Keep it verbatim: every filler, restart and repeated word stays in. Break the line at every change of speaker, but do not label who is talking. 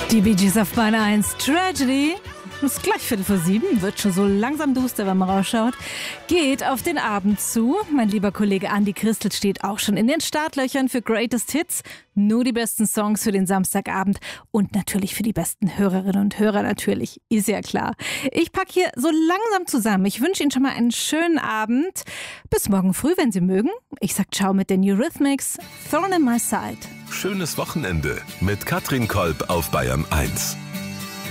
Die Bee Gees auf Bahn eins. Tragedy. Es ist gleich Viertel vor sieben, wird schon so langsam duster, wenn man rausschaut. Geht auf den Abend zu. Mein lieber Kollege Andi Christel steht auch schon in den Startlöchern für Greatest Hits. Nur die besten Songs für den Samstagabend und natürlich für die besten Hörerinnen und Hörer natürlich, ist ja klar. Ich packe hier so langsam zusammen. Ich wünsche Ihnen schon mal einen schönen Abend. Bis morgen früh, wenn Sie mögen. Ich sag ciao mit den Eurythmics. Thorn in my side.
Schönes Wochenende mit Katrin Kolb auf Bayern eins.